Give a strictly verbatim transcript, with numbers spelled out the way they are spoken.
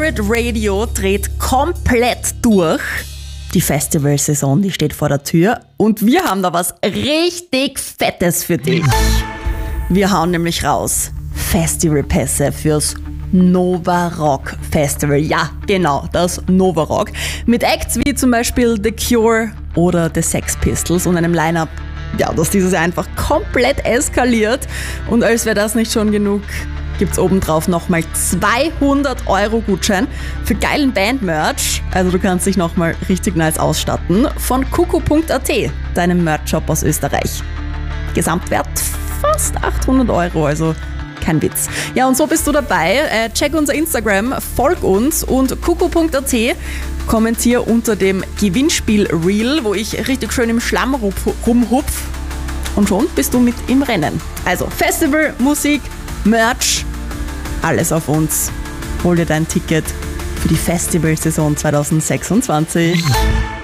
Pirate Radio dreht komplett durch. Die Festivalsaison, die steht vor der Tür und wir haben da was richtig Fettes für dich. Wir hauen nämlich raus Festivalpässe fürs Nova Rock Festival. Ja, genau, das Nova Rock. Mit Acts wie zum Beispiel The Cure oder The Sex Pistols und einem Line-Up, ja, das dieses Jahr einfach komplett eskaliert. Und als wäre das nicht schon genug, gibt's obendrauf nochmal zweihundert Euro Gutschein für geilen Band-Merch. Also du kannst dich nochmal richtig nice ausstatten von kuku punkt at, deinem Merch-Shop aus Österreich. Gesamtwert fast achthundert Euro, also kein Witz. Ja, und so bist du dabei. Äh, check unser Instagram, folg uns und kuku punkt at, kommentier unter dem Gewinnspiel-Reel, wo ich richtig schön im Schlamm rumhupf. Und schon bist du mit im Rennen. Also Festival, Musik, Merch, alles auf uns. Hol dir dein Ticket für die Festivalsaison zwanzig sechsundzwanzig.